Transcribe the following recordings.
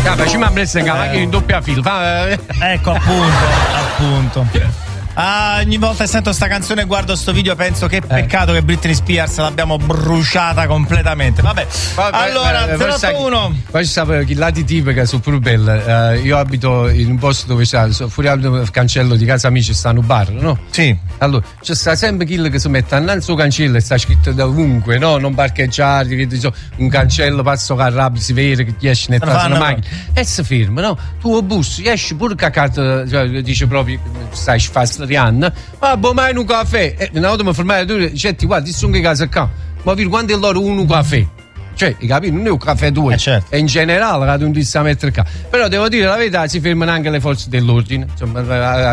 Ci mi ha preso in macchina in doppia fila. Ecco, appunto. Ogni volta che sento sta canzone e guardo sto video penso che peccato che Britney Spears l'abbiamo bruciata completamente. Vabbè. Allora 081. Poi ci sta i lati tipici sono pure belle. Io abito in un posto dove fuori al cancello di casa amici stanno un bar, no? Sì. Allora c'è sta sempre chi che si mette innanzi al cancello e sta scritto da ovunque, no? Non parcheggiare, un cancello passo carrabbi, si vede che ti esci nel una macchina e si ferma, no? Tu o bussi, esci pure cacato, cioè, dice proprio stai Rihanna, mai un caffè. Una volta mi fermai tu dice, guarda, ti sono che casa qua. Ma vi quanto è loro un caffè? Cioè, capito? Non è un caffè due. Certo. E in generale cada un disse a mettere qua. Però devo dire la verità, si fermano anche le forze dell'ordine. Insomma,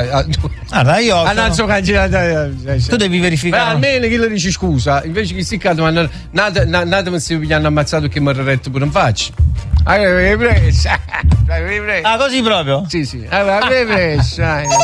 io tu devi verificare. Ma almeno chi le dice scusa, invece che si cade, ma nata mi stai pigliando ammazzato che mi ha retto pure in faccia. Avevi preso. Così proprio? Sì. Avevi preso.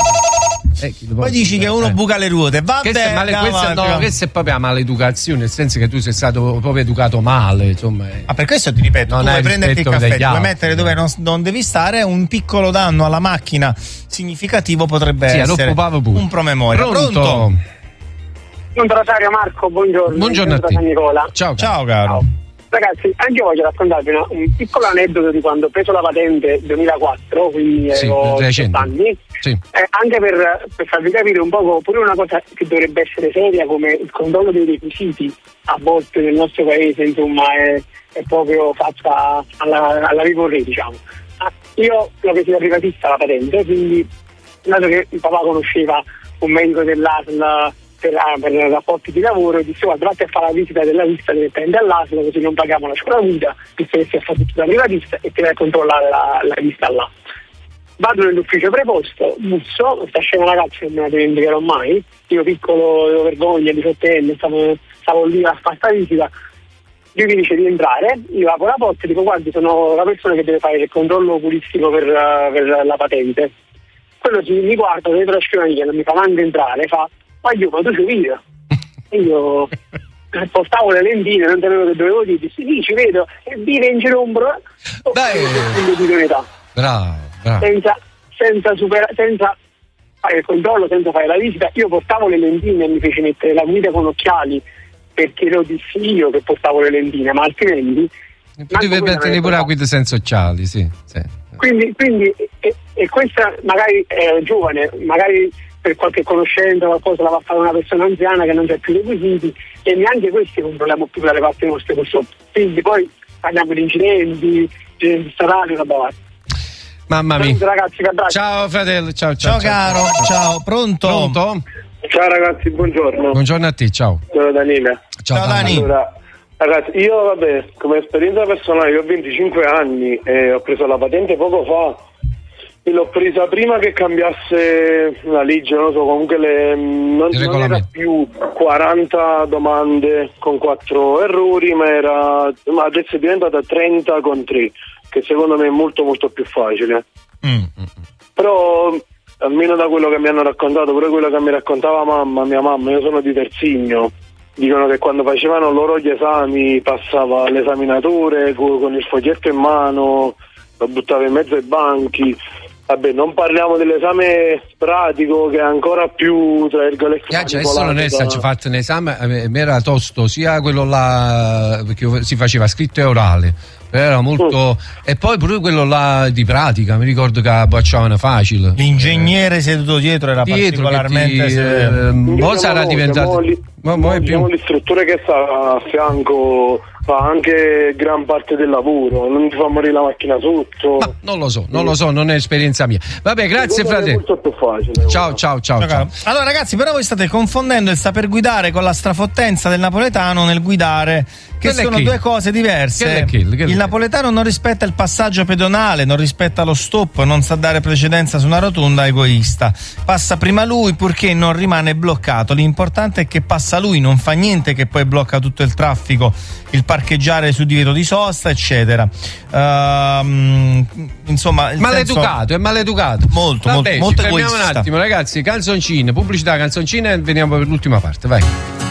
Poi dici che uno buca le ruote. Questa è proprio la maleducazione, nel senso che tu sei stato proprio educato male, insomma. Per questo ti ripeto, tu vuoi prenderti il caffè, vuoi mettere dove non devi stare, un piccolo danno alla macchina significativo potrebbe essere un promemoria. Pronto? Rosario, Marco, buongiorno. Buongiorno a te. Nicola. Ciao caro. Ciao. Ragazzi, anche io voglio raccontarvi un piccolo aneddoto di quando ho preso la patente 2004, quindi avevo 18 anni. Sì. Anche per farvi capire un po' pure una cosa che dovrebbe essere seria come il controllo dei requisiti a volte nel nostro paese, insomma, è proprio fatta alla ricorrere, diciamo. Io l'ho presa da privatista la patente, quindi dato che il papà conosceva un medico dell'ASL per rapporti di lavoro, disse guarda, vatti a fare la visita della vista direttamente all'ASL, così non paghiamo la scuola guida, visto che si è fatto tutto da privatista e ti vai a controllare la vista là. Vado nell'ufficio preposto, busso, sta scena ragazzi non me la dimenticherò mai, io piccolo, avevo vergogna, 18enne, stavo lì a fare questa visita. Lui mi dice di entrare, io apro la porta e dico guardi, sono la persona che deve fare il controllo oculistico per la patente. Quello mi guarda dietro la scrivania, non mi fa manco entrare, fa ma tu ci vedo? E io portavo le lentine, non sapevo che dovevo dire, sì, ci vedo, e vive in girombro. Bravo. Senza fare il controllo, senza fare la visita, io portavo le lentine e mi fece mettere la guida con occhiali perché lo dissi io che portavo le lentine, ma altrimenti devi mettere pure la guida senza occhiali, sì. Quindi e questa magari è giovane, magari per qualche conoscenza qualcosa la va a fare una persona anziana che non c'ha più requisiti e neanche questi controlliamo più dalle parti nostre purtroppo. Quindi poi parliamo di incidenti stradali, roba varia. Mamma mia. Ragazzi, ciao fratello, ciao caro, ciao. Pronto? Ciao ragazzi, buongiorno. Buongiorno a te, ciao. Sono Daniele. Ciao Dani. Allora, ragazzi, io come esperienza personale, io ho 25 anni e ho preso la patente poco fa e l'ho presa prima che cambiasse la legge, non lo so, comunque non era più 40 domande con 4 errori, ma adesso è diventata 30 con 3, che secondo me è molto molto più facile. Però almeno da quello che mi hanno raccontato, pure quello che mi raccontava mia mamma, io sono di Terzigno, dicono che quando facevano loro gli esami passava l'esaminatore con il foglietto in mano, lo buttava in mezzo ai banchi. Vabbè, non parliamo dell'esame pratico che è ancora più, tra virgolette, adesso non è stato fatto un esame, mi era tosto sia quello là perché si faceva scritto e orale, era molto e poi pure quello là di pratica, mi ricordo che bocciavano facile. L'ingegnere seduto dietro era particolarmente sarà diventato l'istruttore che sta a fianco fa anche gran parte del lavoro, non ti fa morire la macchina sotto. Ma non lo so, non è esperienza mia. Vabbè, grazie fratello. È molto più facile. Ciao. Allora ragazzi, però voi state confondendo il saper guidare con la strafottenza del napoletano nel guidare, che sono due cose diverse. Il napoletano non rispetta il passaggio pedonale, non rispetta lo stop, non sa dare precedenza su una rotonda, egoista. Passa prima lui purché non rimane bloccato. L'importante è che passa lui, non fa niente che poi blocca tutto il traffico, il parcheggiare su divieto di sosta, eccetera. Insomma, è maleducato. Molto egoista. Un attimo, ragazzi, pubblicità, canzoncine, e veniamo per l'ultima parte, vai.